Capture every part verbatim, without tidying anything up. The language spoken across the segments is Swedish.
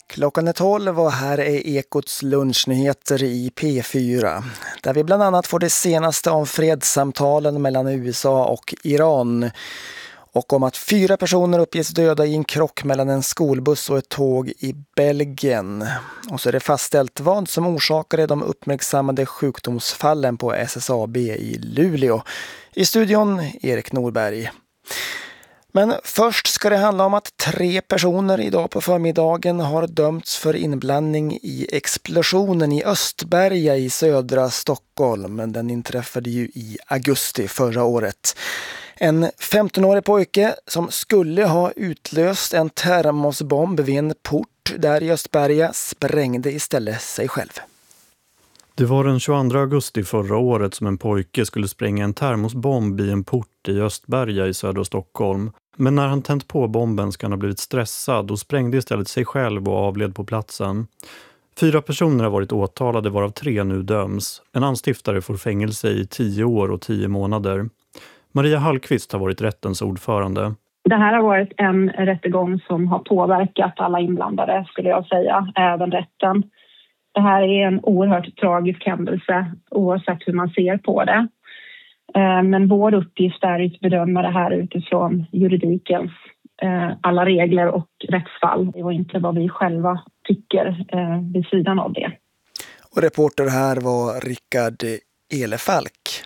Klockan är tolv och här är Ekots lunchnyheter i P fyra. Där vi bland annat får det senaste om fredssamtalen mellan U S A och Iran. Och om att fyra personer uppges döda i en krock mellan en skolbuss och ett tåg i Belgien. Och så är det fastställt vad som orsakade de uppmärksammade sjukdomsfallen på S S A B i Luleå. I studion Erik Norberg. Men först ska det handla om att tre personer idag på förmiddagen har dömts för inblandning i explosionen i Östberga i södra Stockholm. Men den inträffade ju i augusti förra året. En femtonårig pojke som skulle ha utlöst en termosbomb vid en port där i Östberga sprängde istället sig själv. Det var den tjugoandra augusti förra året som en pojke skulle spränga en termosbomb i en port i Östberga i södra Stockholm. Men när han tänt på bomben ska han ha blivit stressad och sprängde istället sig själv och avled på platsen. Fyra personer har varit åtalade varav tre nu döms. En anstiftare får fängelse i tio år och tio månader. Maria Hallqvist har varit rättens ordförande. Det här har varit en rättegång som har påverkat alla inblandade, skulle jag säga, även rätten. Det här är en oerhört tragisk händelse oavsett hur man ser på det. Men vår uppgift är att bedöma det här utifrån juridikens alla regler och rättsfall. Det var inte vad vi själva tycker vid sidan av det. Och reporter här var Rickard Elefalk.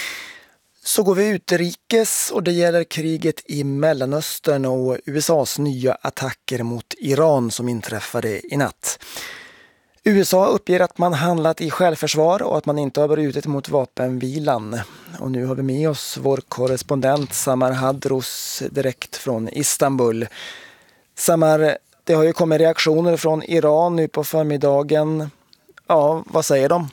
Så går vi utrikes och det gäller kriget i Mellanöstern och U S A:s nya attacker mot Iran som inträffade i natt. U S A uppger att man handlat i självförsvar och att man inte har brutit mot vapenvilan. Och nu har vi med oss vår korrespondent Samar Hadros direkt från Istanbul. Samar, det har ju kommit reaktioner från Iran nu på förmiddagen. Ja, vad säger de?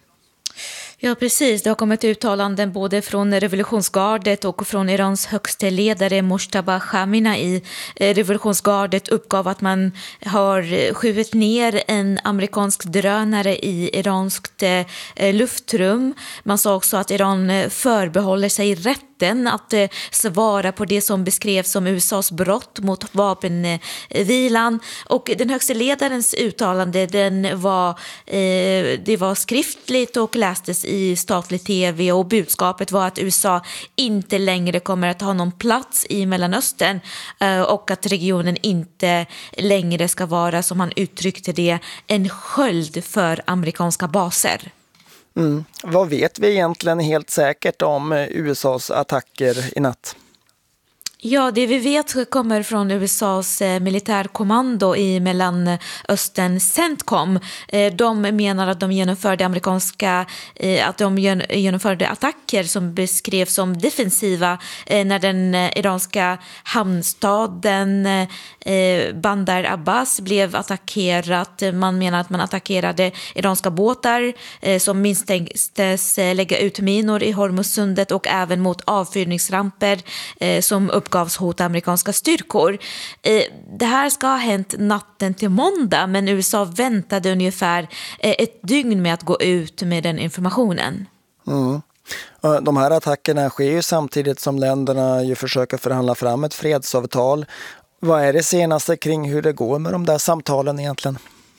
Ja, precis. Det har kommit uttalanden både från revolutionsgardet och från Irans högste ledare Mojtaba Khamenei. Revolutionsgardet uppgav att man har skjutit ner en amerikansk drönare i iranskt luftrum. Man sa också att Iran förbehåller sig rätten att svara på det som beskrevs som U S A:s brott mot vapenvilan. Och den högste ledarens uttalande, den var, det var skriftligt och lästes i statlig tv, och budskapet var att U S A inte längre kommer att ha någon plats i Mellanöstern och att regionen inte längre ska vara, som han uttryckte det, en sköld för amerikanska baser. Mm. Vad vet vi egentligen helt säkert om U S A:s attacker i natt? Ja, det vi vet kommer från U S A:s militärkommando i Mellanöstern, CENTCOM. De menar att de genomförde amerikanska att de genomförde attacker som beskrevs som defensiva när den iranska hamnstaden Bandar Abbas blev attackerat. Man menar att man attackerade iranska båtar som misstänktes lägga ut minor i Hormuzsundet och även mot avfyrningsramper som uppgavs hota amerikanska styrkor. Det här ska ha hänt natten till måndag, men U S A väntade ungefär ett dygn med att gå ut med den informationen. Mm. De här attackerna sker ju samtidigt som länderna ju försöker förhandla fram ett fredsavtal. Vad är det senaste kring hur det går med de där samtalen egentligen?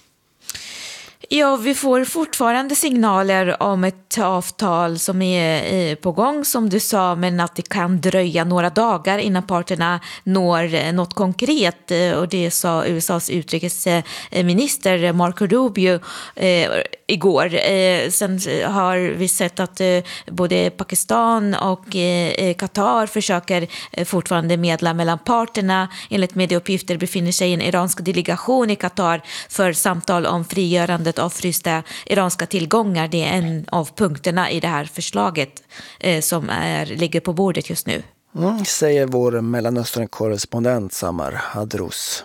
Ja, vi får fortfarande signaler om ett avtal som är på gång, som du sa, men att det kan dröja några dagar innan parterna når något konkret. Och det sa U S A:s utrikesminister Marco Rubio eh, igår. Eh, sen har vi sett att eh, både Pakistan och eh, Qatar försöker eh, fortfarande medla mellan parterna. Enligt medieuppgifter befinner sig en iransk delegation i Qatar för samtal om frigörandet av frysta iranska tillgångar. Det är en av punkterna i det här förslaget eh, som är, ligger på bordet just nu. Mm, säger vår Mellanöstern-korrespondent Samar Hadros.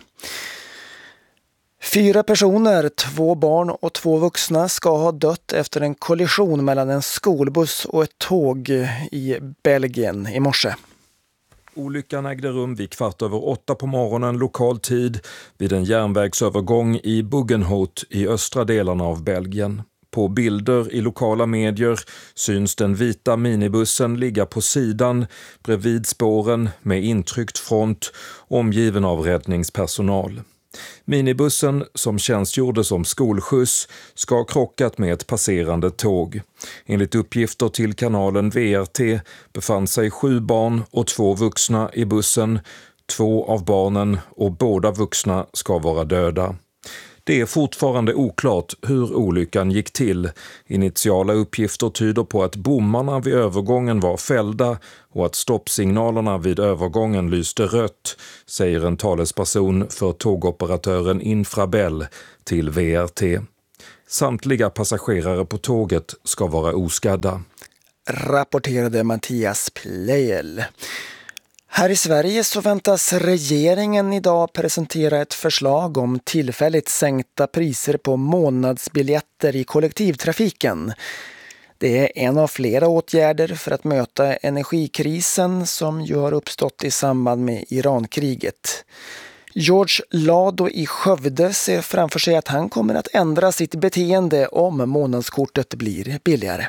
Fyra personer, två barn och två vuxna, ska ha dött efter en kollision mellan en skolbuss och ett tåg i Belgien i morse. Olyckan ägde rum vid kvart över åtta på morgonen lokal tid vid en järnvägsövergång i Buggenhout i östra delarna av Belgien. På bilder i lokala medier syns den vita minibussen ligga på sidan bredvid spåren med intryckt front, omgiven av räddningspersonal. Minibussen, som tjänstgjorde som skolskjuts, ska ha krockat med ett passerande tåg. Enligt uppgifter till kanalen V R T befann sig sju barn och två vuxna i bussen. Två av barnen och båda vuxna ska vara döda. Det är fortfarande oklart hur olyckan gick till. Initiala uppgifter tyder på att bommarna vid övergången var fällda och att stoppsignalerna vid övergången lyste rött, säger en talesperson för tågoperatören Infrabel till V R T. Samtliga passagerare på tåget ska vara oskadda. Rapporterade Mattias Plejel. Här i Sverige så väntas regeringen idag presentera ett förslag om tillfälligt sänkta priser på månadsbiljetter i kollektivtrafiken. Det är en av flera åtgärder för att möta energikrisen som ju har uppstått i samband med Irankriget. George Lado i Skövde ser framför sig att han kommer att ändra sitt beteende om månadskortet blir billigare.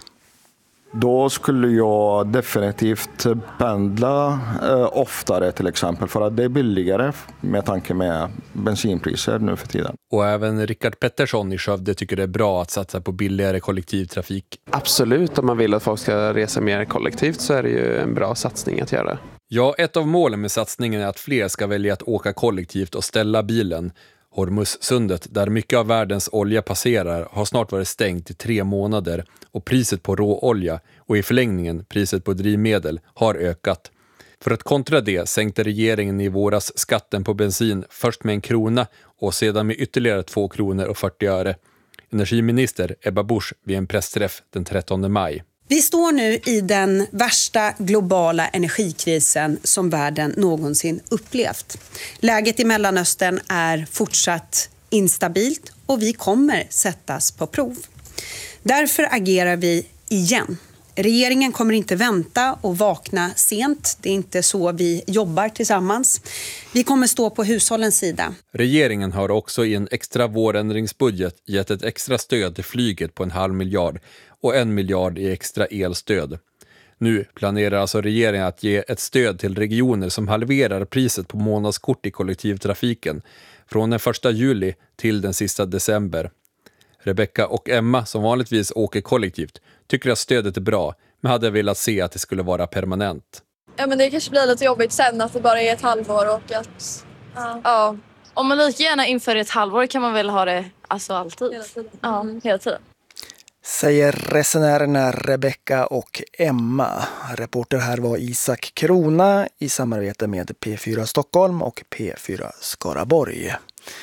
Då skulle jag definitivt pendla eh, oftare till exempel, för att det är billigare med tanke med bensinpriser nu för tiden. Och även Rickard Pettersson i Skövde tycker det är bra att satsa på billigare kollektivtrafik. Absolut, om man vill att folk ska resa mer kollektivt så är det ju en bra satsning att göra. Ja, ett av målen med satsningen är att fler ska välja att åka kollektivt och ställa bilen. Hormuzsundet, där mycket av världens olja passerar, har snart varit stängt i tre månader och priset på råolja och i förlängningen priset på drivmedel har ökat. För att kontra det sänkte regeringen i våras skatten på bensin först med en krona och sedan med ytterligare två kronor och fyrtio öre. Energiminister Ebba Busch vid en pressträff den trettonde maj. Vi står nu i den värsta globala energikrisen som världen någonsin upplevt. Läget i Mellanöstern är fortsatt instabilt och vi kommer sättas på prov. Därför agerar vi igen. Regeringen kommer inte vänta och vakna sent. Det är inte så vi jobbar tillsammans. Vi kommer stå på hushållens sida. Regeringen har också i en extra vårändringsbudget gett ett extra stöd till flyget på en halv miljard och en miljard i extra elstöd. Nu planerar alltså regeringen att ge ett stöd till regioner som halverar priset på månadskort i kollektivtrafiken från den första juli till den sista december. Rebecka och Emma, som vanligtvis åker kollektivt, tycker att stödet är bra, men hade velat se att det skulle vara permanent. Ja, men det kanske blir lite jobbigt sen att det bara är ett halvår och att... Ja. ja. Om man lika gärna inför ett halvår kan man väl ha det alltså alltid. Hela tiden. Ja, hela tiden. Säger resenärerna Rebecka och Emma. Reporter här var Isak Krona i samarbete med P fyra Stockholm och P fyra Skaraborg.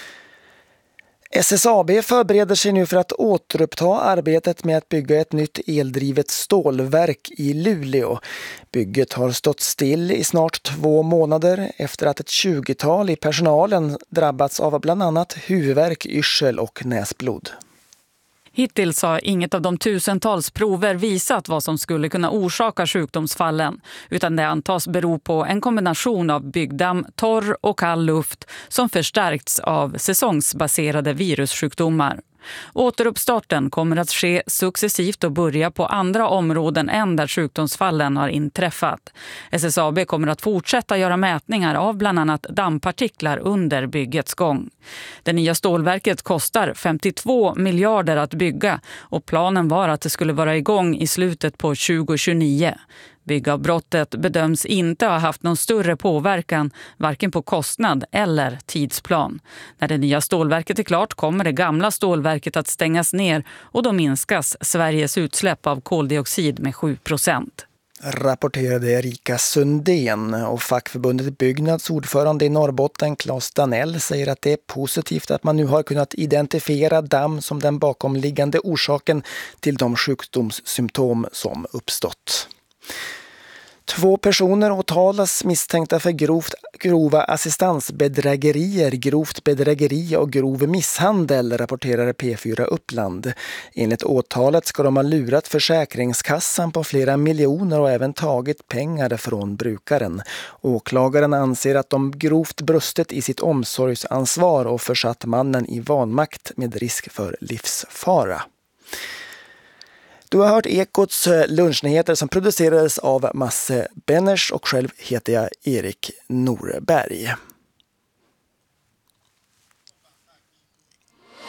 S S A B förbereder sig nu för att återuppta arbetet med att bygga ett nytt eldrivet stålverk i Luleå. Bygget har stått still i snart två månader efter att ett tjugotal i personalen drabbats av bland annat huvudvärk, yrsel och näsblod. Hittills har inget av de tusentals prover visat vad som skulle kunna orsaka sjukdomsfallen, utan det antas bero på en kombination av byggdamm, torr och kall luft som förstärkts av säsongsbaserade virussjukdomar. Återuppstarten kommer att ske successivt och börja på andra områden än där sjukdomsfallen har inträffat. S S A B kommer att fortsätta göra mätningar av bland annat dammpartiklar under byggets gång. Det nya stålverket kostar femtiotvå miljarder att bygga och planen var att det skulle vara igång i slutet på tjugo tjugonio. Byggavbrottet bedöms inte ha haft någon större påverkan varken på kostnad eller tidsplan. När det nya stålverket är klart kommer det gamla stålverket att stängas ner och då minskas Sveriges utsläpp av koldioxid med sju procent. Rapporterade Erika Sundén, och fackförbundet Byggnads ordförande i Norrbotten Claes Danell säger att det är positivt att man nu har kunnat identifiera damm som den bakomliggande orsaken till de sjukdomssymptom som uppstått. Två personer åtalas misstänkta för grovt, grova assistansbedrägerier, grovt bedrägeri och grov misshandel, rapporterar P fyra Uppland. Enligt åtalet ska de ha lurat Försäkringskassan på flera miljoner och även tagit pengar från brukaren. Åklagaren anser att de grovt brustit i sitt omsorgsansvar och försatt mannen i vanmakt med risk för livsfara. Du har hört Ekots lunchnyheter som producerades av Masse Benners och själv heter jag Erik Norberg.